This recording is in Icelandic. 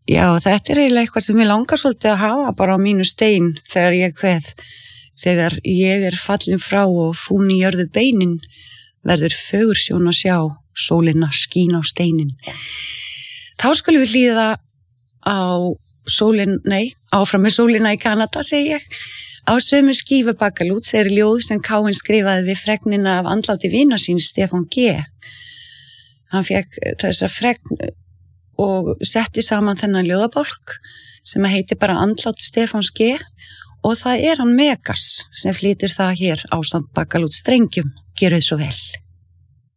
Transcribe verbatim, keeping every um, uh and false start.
Já, þetta er eiginlega eitthvað sem ég langar svolítið að hafa bara á mínu stein þegar ég kveð. Þegar ég er fallin frá og fún í jörðu beinin, verður fögursjón að sjá sólina skín á steinin. Þá skulum við hlýða á sólin, nei, áfram með sólina í Kanada, segi ég. Á sömu skífu Bakalúts er ljóð sem Káinn skrifaði við fregnina af andláti vina sín Stefán G. Hann fekk þessa fregn og setti saman þennan ljóðabálk sem heitir bara Andlát Stefáns G og það er hann Megas sem flytur það hér ásamt Bakalúts strengjum. Gjörið svo vel.